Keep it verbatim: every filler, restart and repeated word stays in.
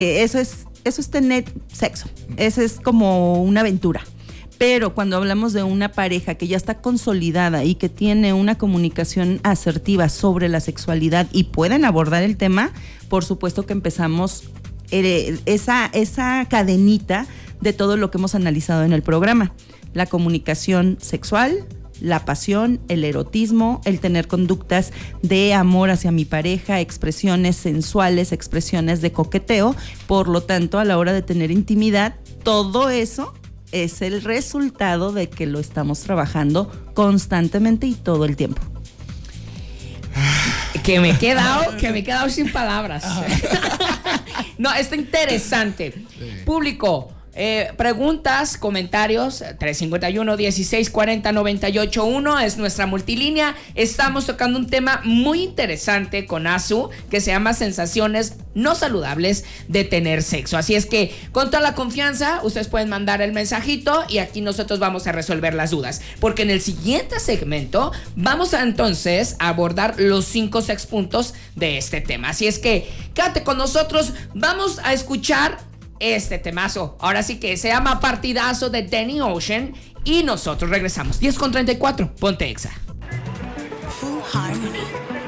Eso es, eso es tener sexo, eso es como una aventura. Pero cuando hablamos de una pareja que ya está consolidada y que tiene una comunicación asertiva sobre la sexualidad y pueden abordar el tema, por supuesto que empezamos eh, esa, esa cadenita de todo lo que hemos analizado en el programa. La comunicación sexual, la pasión, el erotismo, el tener conductas de amor hacia mi pareja, expresiones sensuales, expresiones de coqueteo. Por lo tanto, a la hora de tener intimidad, todo eso es el resultado de que lo estamos trabajando constantemente y todo el tiempo. Que me he quedado, que me he quedado sin palabras. No, está interesante. Sí. Público, eh, preguntas, comentarios, tres cinco uno, dieciséis cuarenta, noventa y ocho uno es nuestra multilínea. Estamos tocando un tema muy interesante con Azu que se llama sensaciones no saludables de tener sexo. Así es que con toda la confianza ustedes pueden mandar el mensajito y aquí nosotros vamos a resolver las dudas, porque en el siguiente segmento vamos a entonces a abordar los cinco sex puntos de este tema. Así es que quédate con nosotros, vamos a escuchar este temazo. Ahora sí que se llama Partidazo de Danny Ocean y nosotros regresamos. diez con treinta y cuatro, ponte Exa. Full Harmony.